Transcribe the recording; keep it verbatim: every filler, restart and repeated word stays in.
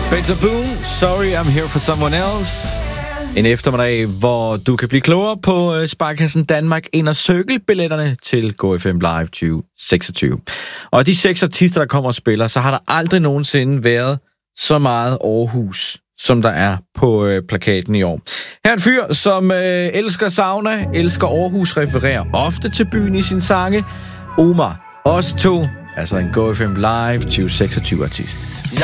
Peter Boone, Sorry I'm Here for Someone Else. En eftermiddag, hvor du kan blive klogere på Sparkassen Danmark Inner Circle-billetterne til Go F M Live tyve seksogtyve. Og de seks artister, der kommer og spiller, så har der aldrig nogensinde været så meget Aarhus, som der er på øh, plakaten i år. Her er en fyr, som øh, elsker sauna, elsker Aarhus, refererer ofte til byen i sin sange. Omar, os to, altså en Go F M Live tyve seksogtyve artist.